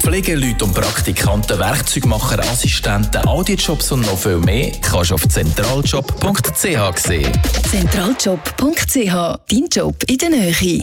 Pflegeleute und Praktikanten, Werkzeugmacher, Assistenten, Audiojobs und noch viel mehr kannst du auf zentraljob.ch sehen. Zentraljob.ch, dein Job in der Nähe.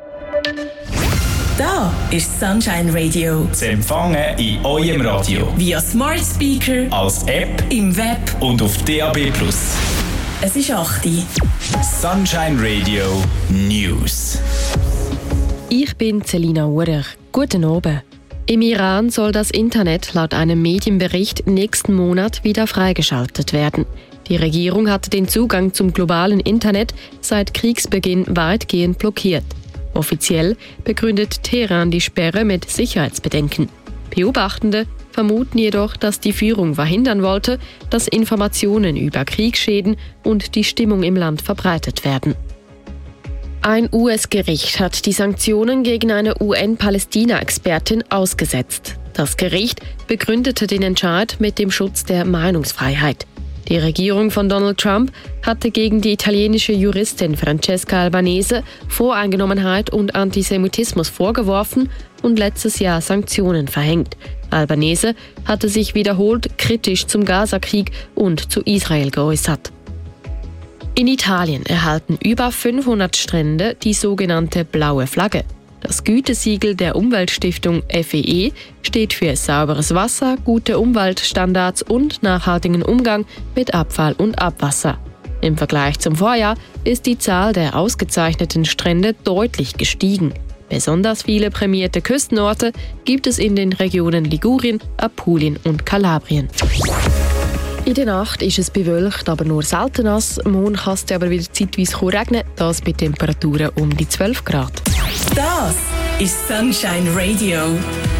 Da ist Sunshine Radio. Zu empfangen in eurem Radio. Via Smart Speaker, Als App im Web und auf DAB+. Es ist 8 Uhr. Sunshine Radio News. Ich bin Celina Urech. Guten Abend. Im Iran soll das Internet laut einem Medienbericht nächsten Monat wieder freigeschaltet werden. Die Regierung hatte den Zugang zum globalen Internet seit Kriegsbeginn weitgehend blockiert. Offiziell begründet Teheran die Sperre mit Sicherheitsbedenken. Beobachtende vermuten jedoch, dass die Führung verhindern wollte, dass Informationen über Kriegsschäden und die Stimmung im Land verbreitet werden. Ein US-Gericht hat die Sanktionen gegen eine UN-Palästina-Expertin ausgesetzt. Das Gericht begründete den Entscheid mit dem Schutz der Meinungsfreiheit. Die Regierung von Donald Trump hatte gegen die italienische Juristin Francesca Albanese Voreingenommenheit und Antisemitismus vorgeworfen und letztes Jahr Sanktionen verhängt. Albanese hatte sich wiederholt kritisch zum Gaza-Krieg und zu Israel geäußert. In Italien erhalten über 500 Strände die sogenannte blaue Flagge. Das Gütesiegel der Umweltstiftung FEE steht für sauberes Wasser, gute Umweltstandards und nachhaltigen Umgang mit Abfall und Abwasser. Im Vergleich zum Vorjahr ist die Zahl der ausgezeichneten Strände deutlich gestiegen. Besonders viele prämierte Küstenorte gibt es in den Regionen Ligurien, Apulien und Kalabrien. In der Nacht ist es bewölkt, aber nur selten nass. Morgen kann es aber wieder zeitweise regnen, das bei Temperaturen um die 12 Grad. Das ist Sunshine Radio.